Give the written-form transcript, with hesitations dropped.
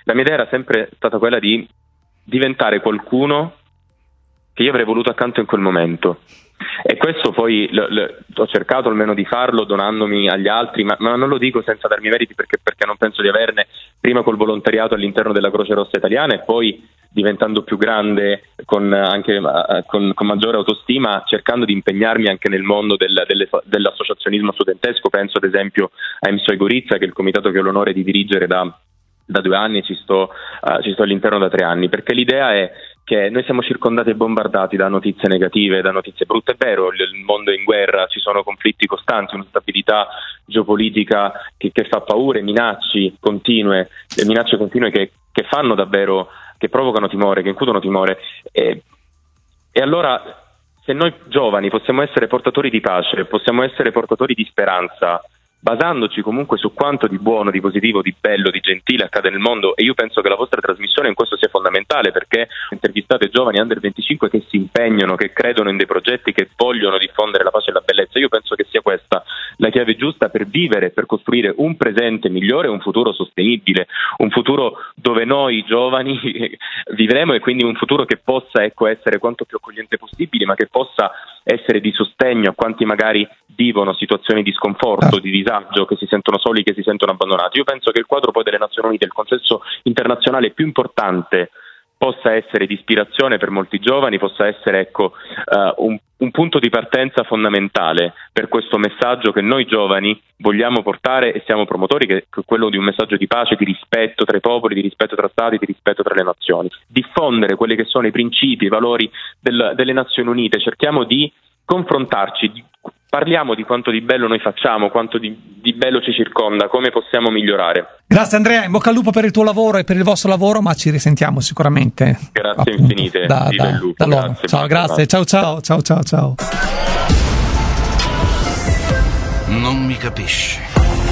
la mia idea era sempre stata quella di diventare qualcuno che io avrei voluto accanto in quel momento. E questo poi ho cercato almeno di farlo donandomi agli altri, ma non lo dico senza darmi meriti, perché non penso di averne, prima col volontariato all'interno della Croce Rossa Italiana e poi diventando più grande con maggiore autostima, cercando di impegnarmi anche nel mondo dell'associazionismo studentesco. Penso ad esempio a MSOI Gorizia, che è il comitato che ho l'onore di dirigere da 2 anni, ci sto all'interno da 3 anni, perché l'idea è che noi siamo circondati e bombardati da notizie negative, da notizie brutte. È vero, il mondo è in guerra, ci sono conflitti costanti, un'instabilità geopolitica che fa paura, minacce continue che fanno davvero, che provocano timore, che incutono timore. E allora, se noi giovani possiamo essere portatori di pace, possiamo essere portatori di speranza, basandoci comunque su quanto di buono, di positivo, di bello, di gentile accade nel mondo, e io penso che la vostra trasmissione in questo sia fondamentale, perché intervistate giovani under 25 che si impegnano, che credono in dei progetti, che vogliono diffondere la pace e la bellezza. Io penso che sia questa la chiave giusta per vivere, per costruire un presente migliore, un futuro sostenibile, un futuro dove noi giovani vivremo, e quindi un futuro che possa essere quanto più accogliente possibile, ma che possa essere di sostegno a quanti magari vivono situazioni di sconforto, di disagio, che si sentono soli, che si sentono abbandonati. Io penso che il quadro poi delle Nazioni Unite, il consenso internazionale più importante, possa essere di ispirazione per molti giovani, possa essere un punto di partenza fondamentale per questo messaggio che noi giovani vogliamo portare e siamo promotori, che è quello di un messaggio di pace, di rispetto tra i popoli, di rispetto tra stati, di rispetto tra le nazioni. Diffondere quelli che sono i principi, i valori delle Nazioni Unite. Cerchiamo di confrontarci, parliamo di quanto di bello noi facciamo, quanto di bello ci circonda, come possiamo migliorare. Grazie Andrea, in bocca al lupo per il tuo lavoro e per il vostro lavoro, ma ci risentiamo sicuramente. Grazie infinite. Viva il lupo. Grazie. Ciao, grazie. Ciao. Non mi capisci.